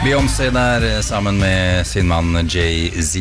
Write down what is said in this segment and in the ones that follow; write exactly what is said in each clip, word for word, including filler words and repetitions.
Beyoncé der sammen med sin mann Jay-Z.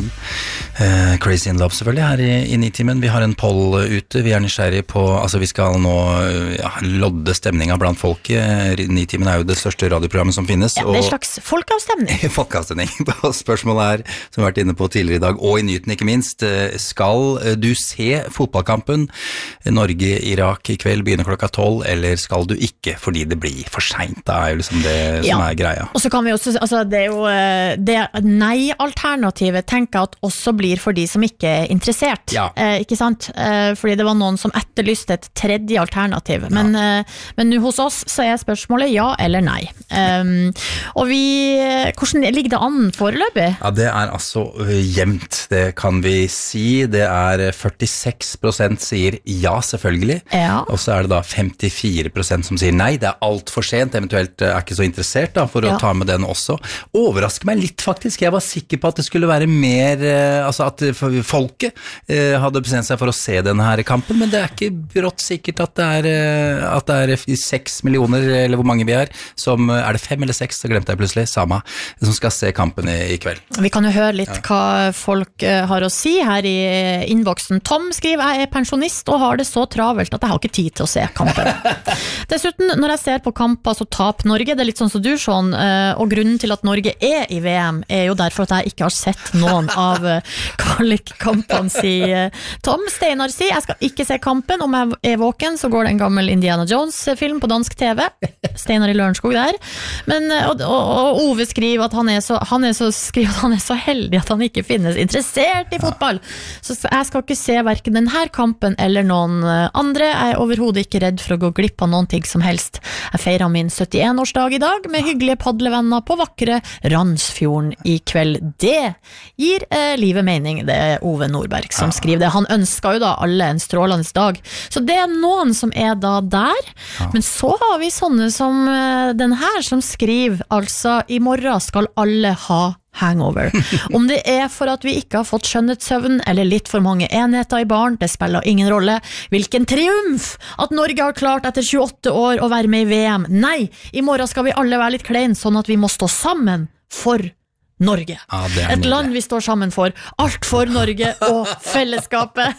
Uh, Crazy in Love selvfølgelig her i, i Nitimen. Vi har en poll ute, vi er nysgjerrig på, altså vi skal nå ja, lodde stemninga blant folket. Nitimen er jo det største radioprogrammet som finnes. Ja, det er en slags folkeavstemning. Folkeavstemning. Spørsmålet er, som vi har vært inne på tidligere i dag, og i nyheten ikke minst, skal du se fotballkampen Norge-Irak i kveld, begynner klokka tolv, eller skal du ikke, fordi det blir for sent? Det er jo liksom det ja. som er greia. Og så kan vi også, altså det er jo det nei-alternativet tenker jeg at også blir for de som ikke er interessert, ja. eh, ikke sant? Eh, fordi det var noen som etterlyste et tredje alternativ, men, ja. eh, men nå hos oss så er spørsmålet ja eller nei. Um, og vi, hvordan ligger det an foreløpig? Ja, det er altså uh, jevnt, det kan vi si. Det er førtiseks prosent sier ja, selvfølgelig, ja. og så er det da femtifire prosent som sier nei, det er alt for sent, eventuelt er ikke så interessert da, for å ja. ta med den også. Overrasker meg litt faktisk, jeg var sikker på at det skulle være mer, uh, altså at folket uh, hadde bestemt seg for å se denne her kampen, men det er ikke brått sikkert at det er, uh, at det er seks millioner, eller hvor mange vi er, som, uh, er det fem eller seks, så glemte jeg plutselig, Sama, som skal se kampen i, i kveld. Vi kan jo høre litt ja. hva folk uh, har å si her i innboksen. Tom skriver, jeg er pensjonist og har det så travelt at jeg har ikke tid til å se kampen. Dessuten, når jeg ser på kamper så taper Norge, det er litt sånn som du, Sean, uh, og grunnen til at Norge er i V M er jo derfor at jeg ikke har sett noen av uh, kvalikkampene, sier Tom. Steinar sier, jeg skal ikke se kampen, om jeg er våken så går det en gammel Indiana Jones-film på dansk TV. Steinar i Lørenskog der. Men, og, og, og Ove skriver at han er, så, han, er så, skriver at han er så heldig at han ikke finnes interessert i fotball. Så jeg skal ikke se hverken denne kampen eller noen andre. Jeg er overhodet ikke redd for å gå glipp av noen ting som helst. Jeg feirer min syttien-årsdag i dag med hyggelige padlevenner på vakre Randsfjorden i kveld. Det gir eh, livet mening. Det er Ove Nordberg som ja. skriver det. Han ønsker jo da alle en strålende dag. Så det er noen som er da der. Ja. Men så har vi sånne som uh, den her som skriver, altså i morgen skal alle ha hangover. Om det er for at vi ikke har fått skjønnhetssøvn eller litt for mange enheter i baren, det spiller ingen rolle. Hvilken triumf at Norge har klart etter tjueåtte år å være med i V M. Nei, i morgen skal vi alle være litt klein, sånn at vi må stå sammen for Norge. Ja, et land vi står sammen for. Alt for Norge og fellesskapet.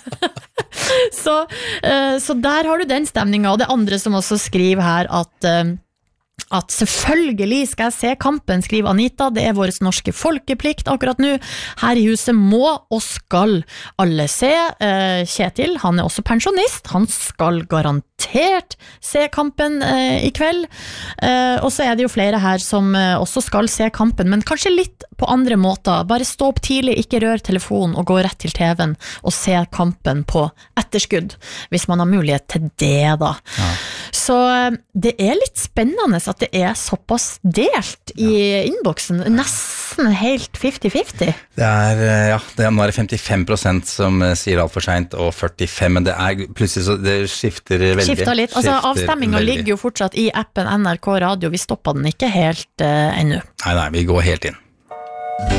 så, uh, så der har du den stemningen. Og det andre som også skriver her at uh, at selvfølgelig skal jeg se kampen, skriver Anita, det er vår norske folkeplikt akkurat nå. Her i huset må og skal alle se. uh, Kjetil, han er også pensjonist, han skal garantert se kampen uh, i kveld. uh, Og så er det jo flere her som uh, også skal se kampen, men kanskje litt på andre måter. Bare stå opp tidlig, ikke rør telefonen og gå rett til T V-en og se kampen på etterskudd, hvis man har mulighet til det da. Ja. Så uh, det er litt spennende at det er såpass delt i ja. innboksen, nesten helt femti-femti. Det er, ja, det er, nå er det femtifem prosent som sier alt for sent, og førtifem, men det er plutselig så det skifter veldig. Skifter litt, altså avstemningen ligger jo fortsatt i appen N R K Radio, vi stopper den ikke helt uh, ennå. Nei, nei, vi går helt inn.